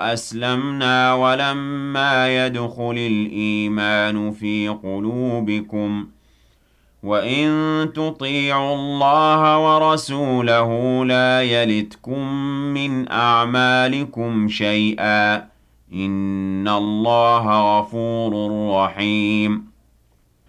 أَسْلَمْنَا وَلَمَّا يَدْخُلِ الْإِيمَانُ فِي قُلُوبِكُمْ ۖ وَإِن تُطِيعُوا اللَّهَ وَرَسُولَهُ لَا يَلِتْكُم مِّنْ أَعْمَالِكُمْ شَيْئًا ۚ إِنَّ اللَّهَ غَفُورٌ رَّحِيمٌ